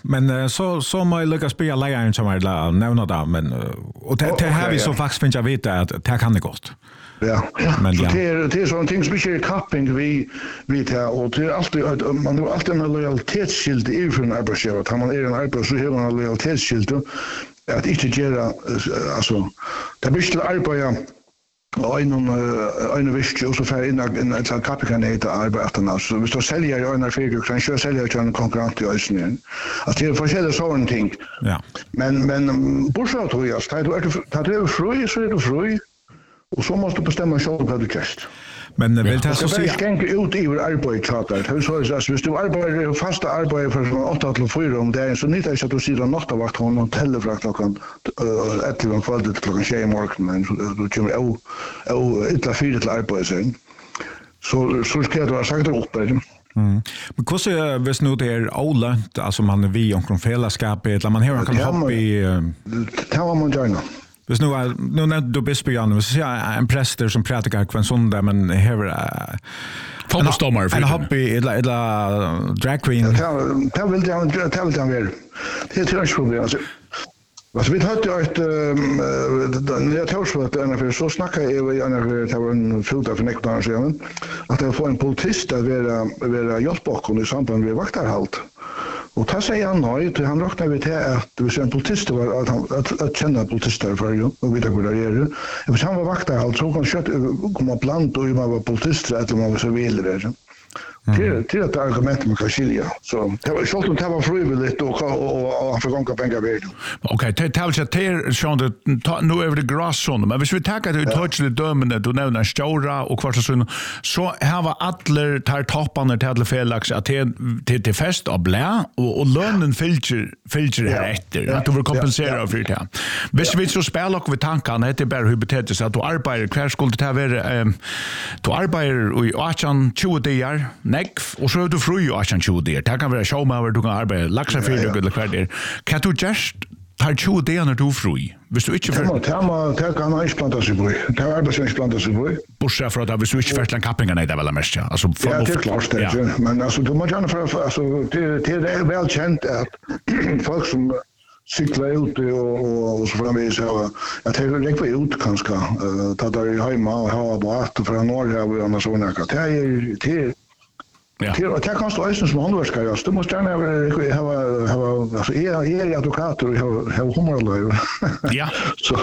men så må jag lyckas spela lägaren som är nämna där men och det här vi så faktiskt finns jag veta att det kan det gott. Ja. Men det är sån ting som är capping vi tar och det är alltid man har alltid en lojalitetsskyld i för en arbetsgivare att man är en arbetsgivare så har man en lojalitetsskyld att inte göra alltså det blir till arbete en visst och så för in en sån kapikanet arbetarna så vi står sälja ju en affär kan köra sälja till en konkurrent i Östern att det är forskjelliga sådana ting. Ja. Men bortsett tror jag att du är fri så är du fri och så måste du bestämma själv vad du gör. Men vill det så säga skänka ut i arbetschatter. Hur så är det hvis du arbetar fasta arbete för 8 till 4 om det så nytt är att du sitter nattavakt och någon telefrakt klockan 11 kvällen klockan 6 morgon men du kommer illa 4 till arbete sen. Så ska du ha sagt upp det. Men hur hvis nu det är olönt alltså man är vi omkring fällskapet eller man har kan hobby det har man gärna. Hvis nu när du Bispegården så ser en präster som pratar kvar söndag men här fotbollsdomare för en hobby eller drag queen. Det vill jag väl. Det är ett problem alltså. Vad vi hade ett när jag tog så att ungefär så snackar jag ungefär det var en filter för nektar sen att det får en politist att vara hjälpbakom i samband med vaktarhalt. Och ta sig han nöjd han räknar vi till att du sen politist var att känna politister för ju och vita hur det är. Men han var vaktarhalt så kan kött komma bland och man var politister att man var så vill det. Till att argument med Kasilia. Så det var självt det var frivilligt och han fick gånga pengar vid. Okej, det har jag till Sean nu över det gräszon men hvis vi tar det touch det dömen du nämner stora och kvart så här var alla tar topparna till Felix att till fest och blä och lönen filter här efter att du vill kompensera för det. Hvis vi så spelar och vi tankar det är bara hypotetiskt att du arbetar kvar skulle det vara du arbetar i 18-20 dagar och så är du fri och 18-20 dagar. Det kan vara showmaver du kan arbeta laxa för dig eller kvar där. Kan du just tar 20 dagar när du fri? Hvis du inte för det kan man planta sig på. Det har arbetsgivaren planta sig på. Bortsett från att hvis du inte först en kappingar nej det väl mest ja. Alltså det är klart det. Men alltså du måste gärna för alltså det är väl känt att folk som cykla ut och så framvis att det räcker ut kanske ta där hemma och ha båt för norr har vi annars såna katter det kan stå ösen som handverkare du måste gärna ha alltså är advokater och ha humorlöv ja så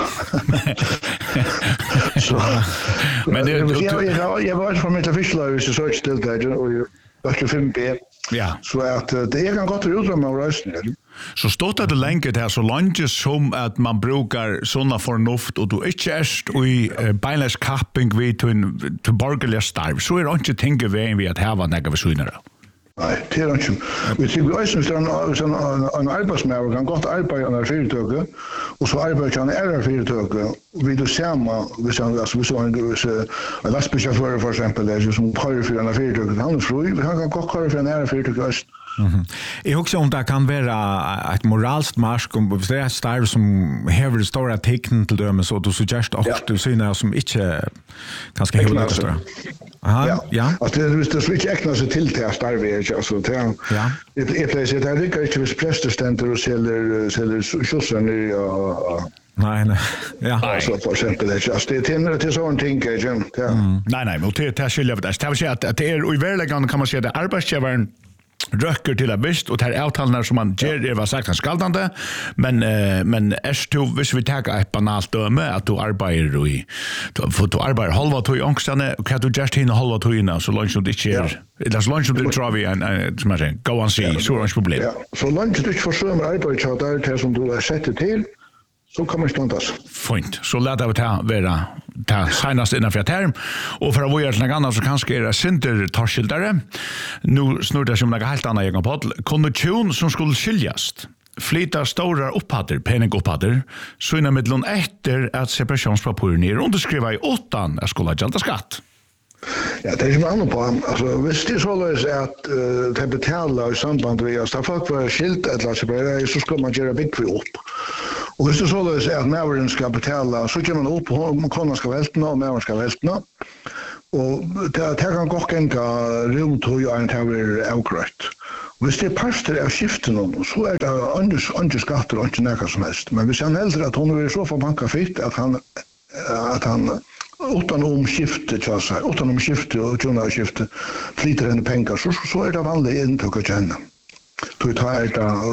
men det jag var från mitt official så ställt där och jag ska 5B ja så att det är kan gott utrymme av rösten. Så stod det länge där så långt som att man brukar såna förnuft och du inte erst i beinless capping vid till borgerliga starv så är det inte tänka vi att här var några försvinnare. Nej, det är inte. Vi tycker ju att en arbetsmävare kan gott arbeta under fyrtöke och så arbetar han i fyrtöke vid det samma vi så en lastbilschaufför för exempel där som kör för en fyrtöke han flyger han kan gott köra för en fyrtöke. Jag också om det kan vara ett moraliskt marsk om det är starv som häver stora tecken till dem så du suggest och du syns som inte kanske hela det. Aha, ja. Att det switch äknar sig till starv alltså det. Ja. Det plats det rycker inte vid prästständer och säljer skjutsen i Nej. Ja. Så för exempel det just det är sån ting ja. Nej, men det skiljer det. Det vill säga att det är i verkligheten kan man säga det arbetsgivaren röcker till bäst och tar avtalen som man ger var sagt han skaldande men är du hvis vi tar ett banalt döme att du arbetar i du arbetar halva tid i ångstane och kan du just hinna halva tid så långt som det sker det så långt som det tror vi en som säger go on see så är det problem ja så långt du försöker arbeta där som du har sett till så kommer ståndas. Fint. Så låt vi ta senast innanför term och för att vi gör något annat så kanske är det synder torskildare. Nu snurrar det som något helt annat egen podd. Kondition som skulle skiljas. Flytta stora upphatter, penningupphatter, så innan middelen efter att separationspapuren är underskriva i 8 att skulle gälda skatt. Ja, det är som annan på. Alltså, hvis det är så att det betalar i samband med att folk var skilt eller separera så ska man göra bygg för upp. Och hvis det är så att mävaren ska betala så kan man upp om konan ska vältna och mävaren ska vältna. Och det kan gå enka runt hur jag inte har avgrött. Hvis det parster av skiften, så det andre skatter og ikke nækka som helst. Men hvis han heldur at hun vil så få banka fitt, at han utan skifte, utan skifte og tjona skifte, flyter henne penger, så det vanlig inntøk å kjenne. Du tar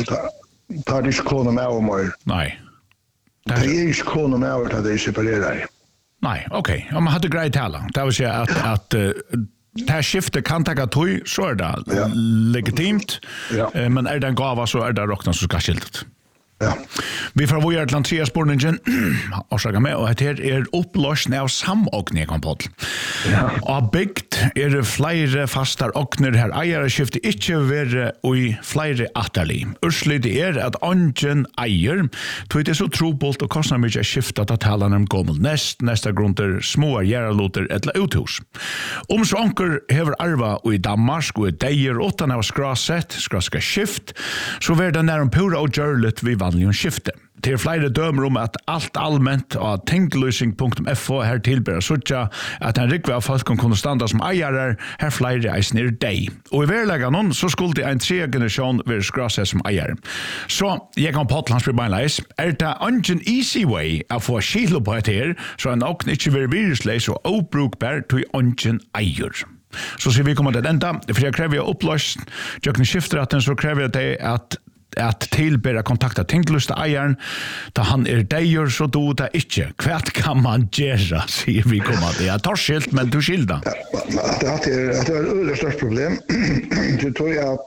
det ikke kone med og mer. Nei. Det ikke kone med og det separerer. Nei, okej. Om man hade grejt tala. Det vill säga att det här skiftet kan ta tog, så det legitimt. Ja. Men det en gåva så det rockna som ska skiltet. Ja. Vi får våra till Andreas-spårningen och säga med och det upplösning av samogning kom på. Ja. Och byggt det flera fastar ogner här eierskifte inte vara i flera atterli. Urslit att ungen eier tog det så trobult och kostnader mycket skifta att tala om gommel nästa grunder små järloter eller uthus. Om så anker hever arva och i Danmark och i dejer utan av skraska skift så var det när de pura och görlet vi vanligen skifte. Till flera dömer om att allt allmänt av tänklösning.fo här tillbörjar sucha att en rikve av folk kunde standa som eier här flera eisen er deg. Och i verläggan någon så skulle en 3 generation vara skrasa som eier. Så jag kan på Atlands beinleis. Det ingen easy way att få skilo på det här så en åkn inte vara virusleis och obrukbar till ingen eier. Så ser vi komma till enda, för jag kräver upplöst, jag kan skifta att den så kräver jag det att tillbera kontakta tänklusta eieren da han dejer så då det inte. Kvart kan man göra, säger vi komma till. Jag tar skilt, men du skilda. Det är ett stort problem. Det tror jag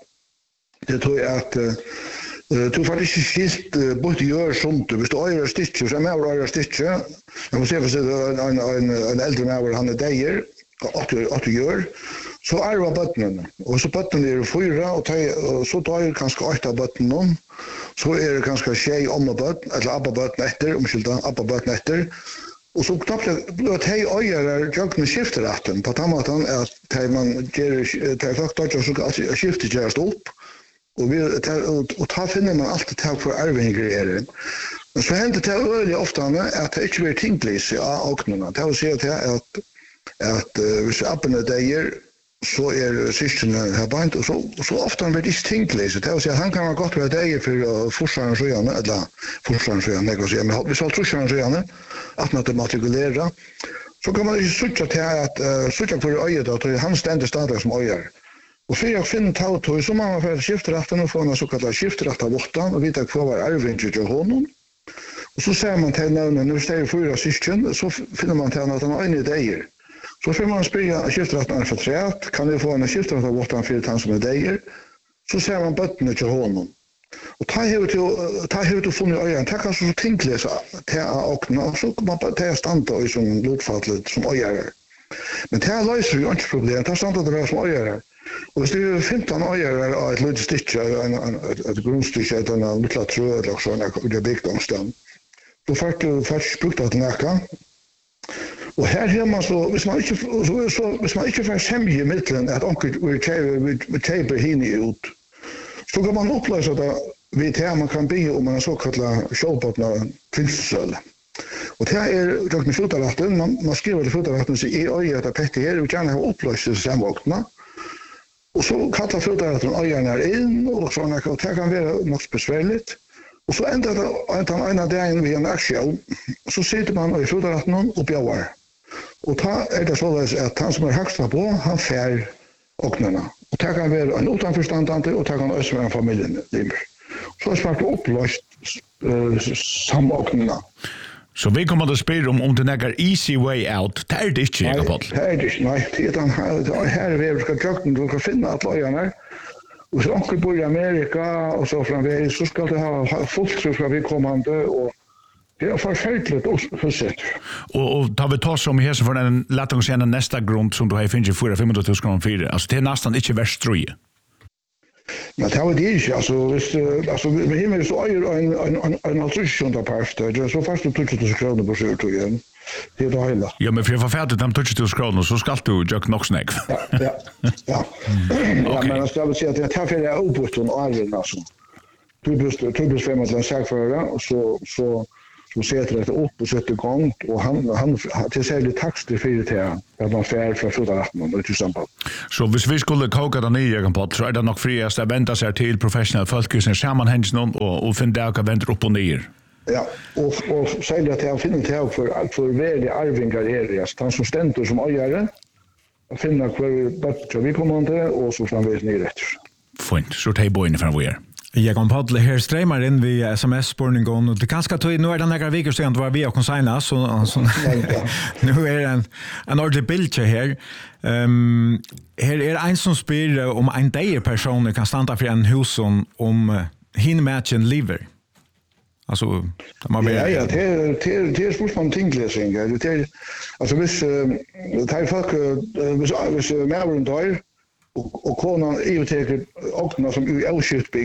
att du faktiskt skilt bort gör sånt. Hvis du eier stitcher, så är eier stitcher. Jag måste se för en äldre med han dejer, 80 år. Så arva bøttene, og så bøttene 4, og så tar kanskje 8 bøttene, så det kanskje 6 ommebøtten, eller abbabøtten etter, abbabøtten etter, og så knappt at hei øyer jøgne skifteretten, på den måten at man gjør fakta så skiftet gjøres opp, og da finner man alltid tak for arvinger. Men så hender det øyelig ofte at det ikke blir tinglise av åknene. Det vil si at hvis abbene deger, så syskene her beint, og så ofte han blir ikke tinglese. Det vil si at han kan ha godt være deg for forsvaren sjøene, eller forsvaren sjøene, jeg kan si, men hvis han trusjaren sjøene, at man matrikulere, så kan man ikke sutja til at sutja for øyet, at han stender stadig som øyer. Og for jeg finner tautøy, så må man få skifteretten og få en såkalt skifterett av åttan, og vite hva var arvinger til honom. Og så ser man til nevnen, når det er 4 syskjen, så finner man til at han er en deir. Så får man spyrja skifteretten for 3, kan vi få en skifterett av 8 for han som deir, så ser man bøttene til honom. Og ta hever du funnet øyene, ta kan så tinglesa til åkna, og så kan man ta standa i som lotfatlet som øyere. Men ta løser jo ikke problem, ta standa det som øyere. Og hvis det 15 øyere av et lite stikke, et grunnstikke, et lilla trø, eller sånn, det bygd omstand, så faktisk brukt at nækka. Og her har man så, hvis man ikke får semje i middelen, at onker vi teiper henne ut, så kan man oppløse det ved til man kan bygge om en såkallet kjølbåtna kvinstsøle. Og det er med fotoretten, man skriver til fotoretten og sier, i øyet av Petter her, vi gjerne ha oppløst disse samvåkna. Og så kallar fotoretten øyene inn, og sånn, og det kan være nok besværligt. Og så ender det en av dagen ved en aksjon, så sitter man i fotoretten og bjauer. Og da det således at han som høgsta på, han fær åknarna. Og det kan være en utanforstandante, og det kan også være en familiemedlemmer. Så det smart oppløst samåknarna. Så vi kommer til å spørre om det nekker easy way out. Det det ikke, Jakob. Det det ikke, nei. Det her vi skal drøkken, du kan finne at løyene her. Og hvis onkel bor i Amerika, og så framvegis, så skal det ha fullt tro fra vidkommende, og det forferdelig huset. Og da vi tar som her, så får den lett å se en neste grunn som du har finnet 4-500 000 kroner 4. Altså, det nesten ikke verst strøye. Men det var det ikke, altså, med himmel så er en altruisjon part, så først du 20 000 kroner på sjøtog igjen. Det det hele. Ja, men for jeg får ferdig de 20 000 kroner, så skal du gjøre nok snakk. Ja. Men jeg vil si at det her er oppbort om åren, altså. Du blir fremme til en sakfører, og så som sätter det upp och sätter igång och han till särskilt taxter för det att man färd från fotografen och till exempel. Så hvis vi skulle koka den i egen podd så är det nog friast att vända sig till professionella folk som sammanhängande och finna ut att vända upp och ner. Ja, och särskilt att jag finner det för välja arvingar är han som ständer som ägare att finna kvar bättre vi kommer och så framvägs ner rätt. Fint, så tar jag bojen från vår. Jag kom på det här strömmar in vid sms-spårningen och det kanske tog nu är det några veckor sedan var vi och konsigna så nu är det en ordentlig bild här. Här är en som spyr om en dag person kan stanna för en hus om hinmatchen lever. Alltså man det är smått tingläsning. Det är alltså hvis tar folk hvis mävren dör och konan övertäcker öppna som i elskiftbygg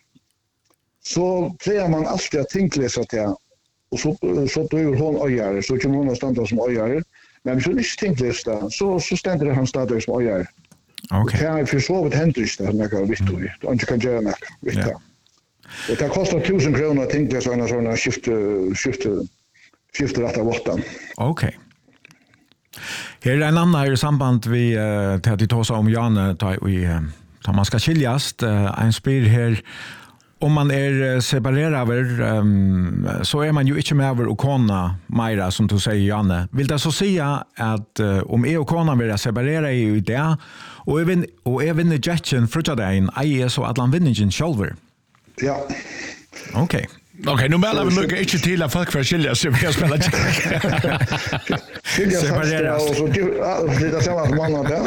så säger man alltid att tingläsa det och så då hon öjar så kan hon stanna som öjar men så inte tingläsa så ständer han stadigt som öjar. Okej. Kan jag försova det händer inte något visst du vet. Inte kan göra något. Vet du. Det kostar 1000 kronor att tingläsa en sån skifte rätt av åttan. Okej. Här är en annan samband vi till att ta om Janne tar man ska skiljas en spyr här om man är separerad så är man ju inte med över och kona Maira som du säger Janne. Vill det så säga att om är och kona vill separera i det och även i jetchen frutjadein är så att han vinner själver. Ja. Okej. Okej, nu menar vi mycket inte till att folk får skilja sig med att spela separera och så det samma som man där.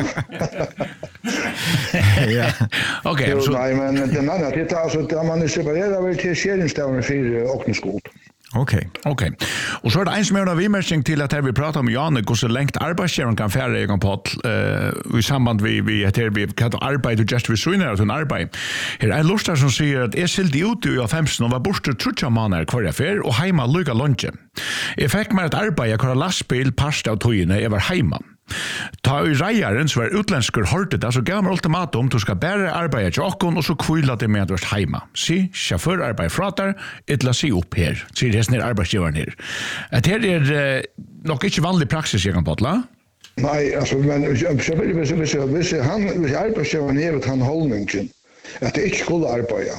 Ja. Okej, så nej men den andra det alltså att man är separerad väl till skärningsdagen för Åkneskolan. Okej. Och så är det en som är en vimärsning till att vi pratar om Janne hur så längt arbetsgivaren kan färre egen podd i samband vi kan arbeta just vid synar att en arbete. Här är en lustar som säger att jag silde ut i 15 och var borta 30 månader kvar affär och hemma lugga lunch. Jag fick mig ett arbete jag kunde lastbil pasta och tojene jag var hemma. Ta i rejaren så var utländskor hörde det så gav mig ultimatum du ska bära arbeta till åkon och så kvilla det med att du är hemma. Si, chaufför arbetar fratar, ettla si upp här. Sier det är arbetsgivaren här. Att här är nog inte vanlig praxis jag kan potla. Nej, alltså men hvis arbetsgivaren är han hållningen att det inte skulle arbeta.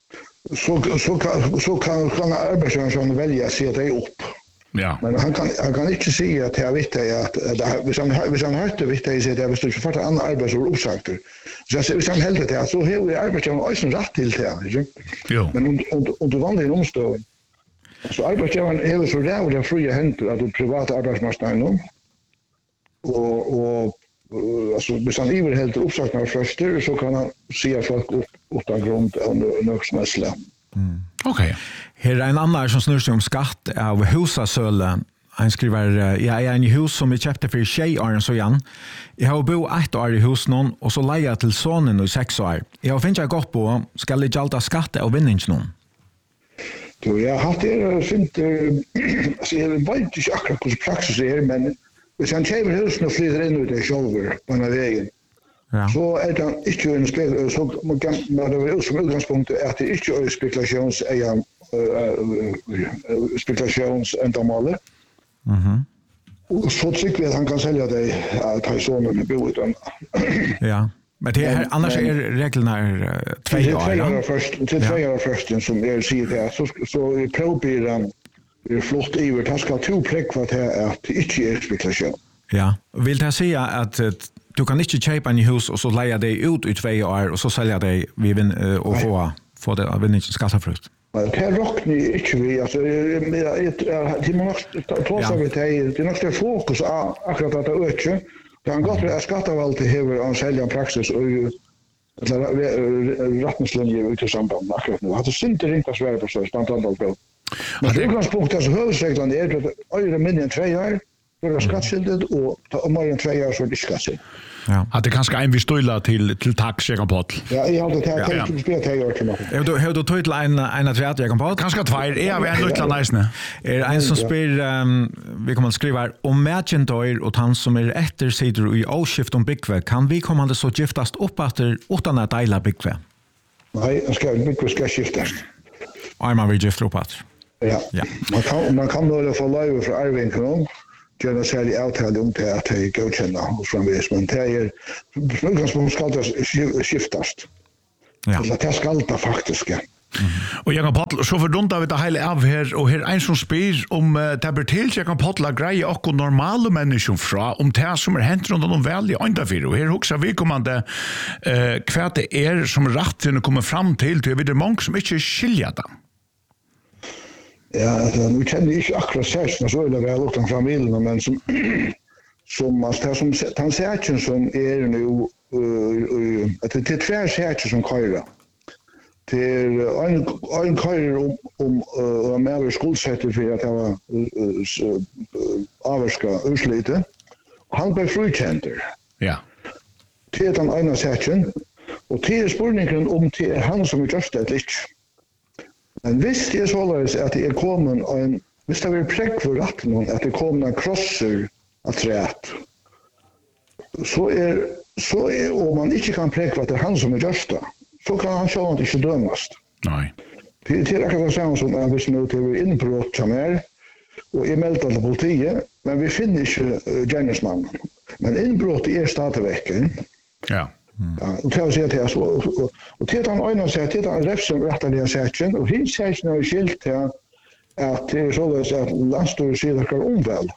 Så kan arbetsgivaren välja att se det upp. Ja. Men han kan inte säga att jag vet att hvis han hörde vet jag säger att jag förstår andra arbetsår uppsagter. Så hvis han helt det så har arbetsgivaren också rätt till det. Jo. Men under vanliga omständigheter så arbetsgivaren är så rävliga fria händer att det privata arbetsmarknaden och alltså hvis han iver helt uppsagnar först så kan han se folk utan grund och nöksmässla. Okej. Här är en annan som snurrar sig om skatt av husasöle. Han skriver, jag är en hus som jag köpte för 6 år så igen. Jag har bo 1 år i hus någon och så lejer till sonen i 6 år. Jag har finnat gott på, ska jag jalta skatt av vinnings någon? Då jag har haft det fint, alltså jag vet inte akkurat hur praxis är, men hvis han köper husen och flyttar in ut i själver på den här vägen, så är det inte en spekulation, så man kan som utgångspunkt att det inte är spekulationsändamål. Och så tycker vi att han kan sälja det att ha sonen i boet. Ja. Men det här, annars är reglerna 2 år. Det är 2 år först som är säger det. Så i provbilen är flott över. Det ska to präck för att det inte är spekulation. Ja. Vill det säga att du kan inte köpa en hus och så leja dig ut i 2 år och så sälja dig och få det av vinningens skattefrukt? Det här rockar inte vi. Alltså, det är nog fokus akkurat att det ökar. Det kan gott vara att skattevalget har en säljan praxis och rättningslinjer ut i samband akkurat nu. Att det inte ringt att svära på så standardval. Men det utgångspunkten så huvudreglerna är att öre mindre än 2 år för att skattskyldigt och mer än 2 år så är det skattskyldigt. Ja. Att det kanske en vi stöla till tax jag kan på. Ja, jag har det här till spel 2 år till mig. Hur du tog till en atvärt jag kan på? Kanske 2 är vi en utland nice. Är en som spelar vi kommer skriva om merchandise och han som är efter sidor i åskift om byggve kan vi komma det så giftast upp efter utan att dela byggve. Nej, jag ska byggve ska skiftas. Aj man vill gifta upp att. Ja. Man kan då få löjve för arvinken gärna särskilt avtal om det att det godkänna hos framvis, men det är som ska det skiftas. Ja. Det ska det faktiskt. Og Jakob Potl, så fordunta vi det hele av her, og her en som spyr om det bør til Jakob Potl å greie okkur normale mennesker fra, om det som hendt rundt om vel i åndafyr, og her hoksa vi kommande hva det som retten kommer fram til det mange som ikke skiljer det. Ja, nu känner jag inte akkurat särskilt så eller väl utan familjen, men som han säger som är nu att det är två säger som köra. Det är en köra om mer skuldsätter för att ha avska uslite. Han blir frikänter. Ja. Det är den ena säger och det är spurningen om det är han som är just det lite. Men hvis det således at det kommet hvis det prekk for retten at det kommet en krosser av træet, så om man ikke kan prekk for at det han som gjørst det, så kan han sjående ikke dømes. Nei. Det akkurat det samme som hvis vi nå til innbrott som og jeg meldte til politiet, men vi finner ikke gjerningsmannen. Men innbrott stadig vekken. Ja. Ja, och det säger det så och det han ena säger det han rätt som rättliga säger och hin säger nu skilt att det är så att landstyrelsen ska omväl.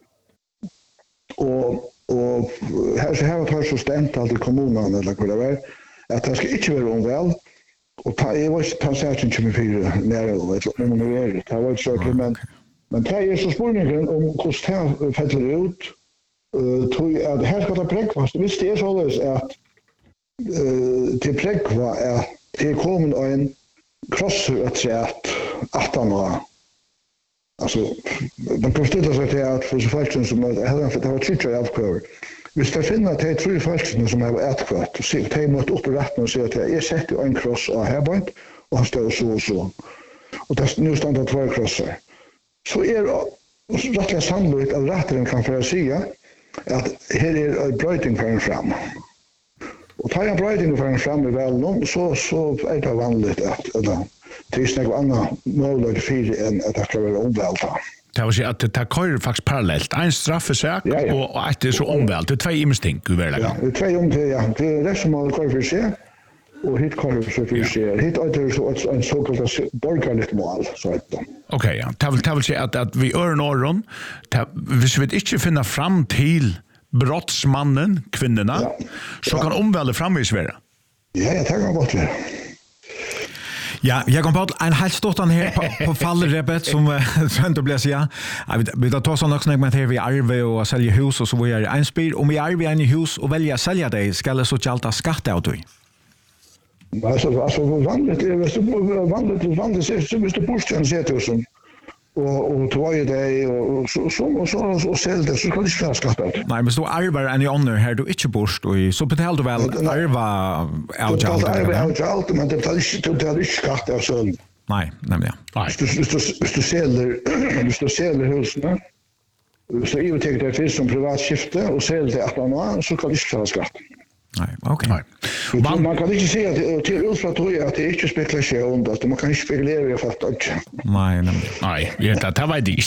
Och här har så stämt att kommunen eller vad det är att det ska inte vara omväl och ta var ta säger inte med fyra när det nu är det var så men det är så spårningen om hur det fäller ut tror jag att här ska det breakfast visst det är så att till präkva är det kommer en krosser att säga att han var alltså man kan ställa sig till att för så faktiskt som hade för det var tjocka avkör. Hvis det finner att det är tre faktiskt som har ätkvart och se det mot upp rätt och säga att jag sätter en kross och här bort och han står så och så. Och det nu står det två krossar. Så är det rätt sannolikt att rättaren kan för säga att här är en bröjting för en fram. Och tar jag bröjting för en fram i väl så är det vanligt att det är snägg annan möjlighet för en att det ska vara omvält. Det var så att det kör faktiskt parallellt. En straffesak och att det är så omvält. Det är två imsting i verkligen. Ja, det är två omvält, ja. Det är det som man kör för sig och hit kör för sig. Hit är det så en så kallad borgerligt mål så att då. Okej, ja. Det vill säga att vi ör norron, hvis vi inte finner fram till brottsmannen, kvinnorna, så kan omväldet framvisvera. Ja, det kan gott vara. Ja, Jakob Potl, en helt stått här på fallrepet som inte blir så. Vi tar ta sån också när man här vi arve och sälja hus och så vi är en spel om vi arve en hus och välja sälja det ska det så jalta skatt av dig. Alltså vanligt är så vanligt så visst det posten sätter som och tvåje det och så säljer så ska det inte skatt. Nej, men så arvar en i honor här du inte bort och så betalar du väl arva allt men det tar inte skatt av så. Nej, nämligen. Nej. Du säljer husen. Så i och till det finns som privat skifte och säljer det att man så kan det inte vara skatt. Nej, okej. Man kan inte säga att till utfrån tror jag att det är inte spekulation att man kan inte spekulera i fatt också. Nej, det var det.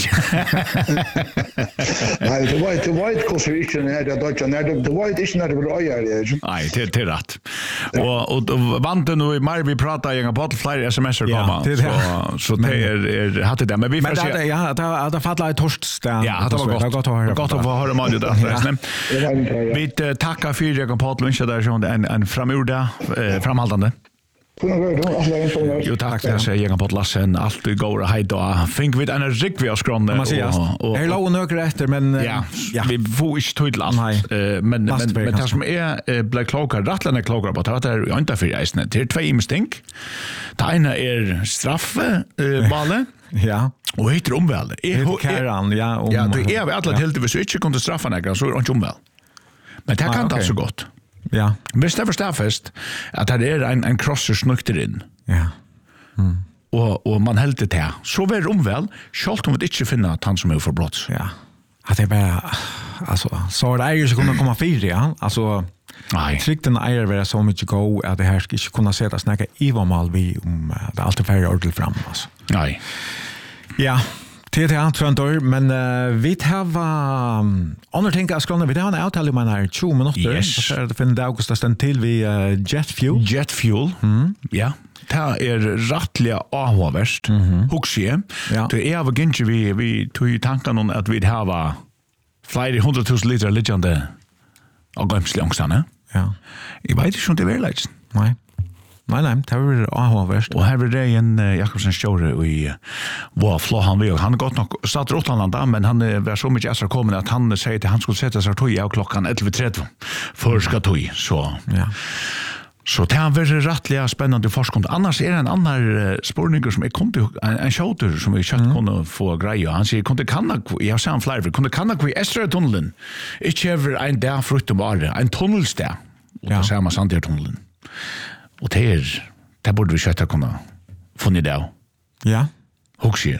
Nej, det white constitution är det Deutsche när det white är när det blir öjar. Nej, det är rätt. Och vant nu i mar vi pratar Jakob Potl fler SMS komma. Så det är hade det men vi får se. Men ja, det fallar i torsdag. Ja, det var gott att få höra om det där. Vi tackar för Jakob Potl där så en framurda framhållande. Jo, tack för att Jakob Potl Lassen allt går hejt och think vi en rik vi har skronde och är låg nog efter men ja vi får inte tydligt men det som är blir klokare rättlarna klokare på att det är inte för isne det är två imstink det ena är straffe balle ja och heter omväl Karan ja det är alla helt vi så inte kunde straffa några så är inte omväl men det kan inte så gott. Ja. Men det förstår fast att det är en crosser snukter in. Ja. Och man helt det här. Så väl omväl, skalt om vi inte finna att han som är för brott. Ja. Att det bara alltså så det är ju så kunna komma fyra ja. Alltså nej. Trikten är vara så mycket go att det här ska inte kunna sätta snacka i vad mal vi om det alltid färre ordel fram alltså. Nej. Ja, det är Trondor, men vi har andra ting att skrona. Vi har en avtal om här 20 minuter. Yes. Så är det för August att ställa till vi Jet Fuel. Jet Fuel, ja. Det rattliga avhåverst, huxie. Ja. Det är av gynnt vi tog i tanken om att vi har flera 100,000 liter liggande av gømslig ångstane. Ja. Jeg vet ikke om det er verleidsen. Nej, det var avhåverst. Og her var det en Jakobsen Stjåre i Flå han vi, og han gått nok starter Åtland da, men han var så mye ekstra kommet at han sier til han skulle sette seg tog av klokkan 11:30 for skal tog, så... Ja. Så det har vært rettelig spennende forskning. Annars er det en annen spurninger som jeg kunne, en kjøter som jeg kjøtt kunne få greie. Han sier, jeg har sagt flere, kunne vi Esterøy-tunnelen ikke over en dag frukt om året, en tunnelsted, og det samme Sandøy-tunnelen. Og det burde vi kjøtt kunne funnet det av. Ja. Huxie.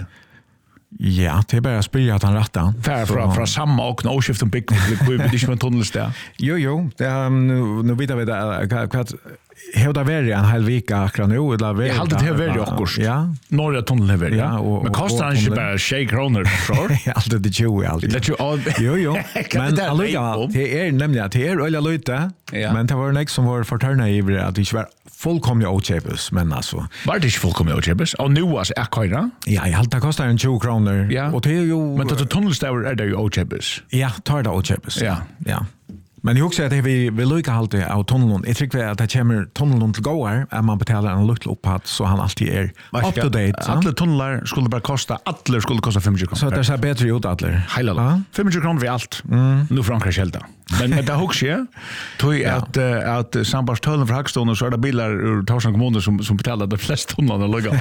Ja, det är bara att spela att han rattar. Fra samma och nåskiften bygg vi inte med tunnelsted. Jo, det är nu vet vi att hur det var en hel vecka akkurat nu eller var. Jag hade det var också. Ja. Norra tunneln var. Ja, men kostar han inte bara 6 kronor för? Allt det 20 alltid. Let you all. Jo. Men alltså det är nämligen att det är öliga lite. Men det var en som var förtärna i att det inte var fullkomliga ochebus men alltså. Var det inte fullkomliga ochebus? Och nu var det köra? Ja, jag hade det kostar en 20 kronor. Ja. Och det är ju men det tunnelstäver är det ju ochebus. Ja, tar det ochebus. Ja. Men jag också att vi lyckas alltid av tunneln. Jag tycker att det kommer tunneln till gåar att man betalar en liten upphatt så han alltid är up to date. Alla tunnlar skulle bara kosta, alla skulle kosta 50 kronor. Så det ser bättre ut alla. Hela. 50 kronor vid allt. Nu Frankrike skälta. Men det också är tog att sambandstullen för Hagstone så är det bilar ur Torsan kommun som betalar de flesta tunnlarna lugga.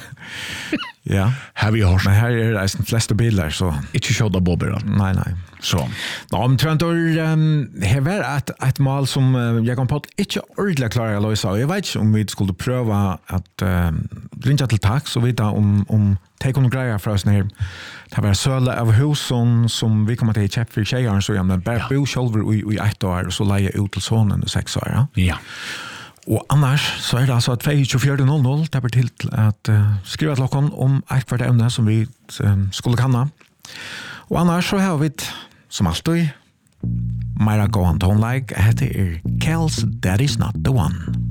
Ja. Har vi hört. Men här är det de flesta bilar så inte köra bobber. Nej. Så. Om Trondor här var ett mål som jag kom på att inte ordentligt klara att lösa. Jag vet inte om vi skulle pröva att ringa till tax så vidare om take on grejer för oss här. Det var söla av husen som vi kommer till köpa för tjejer så jag men bara bo själv i 1 år så lägga ut till sonen i 6 år. Ja. Och annars så är det alltså att 24:00 det blir till att skriva till klockan om ett par ämnen som vi skulle kunna. Och annars så har vi som alltid Myra Go on Tone Like, heter Kel's That Is Not The One.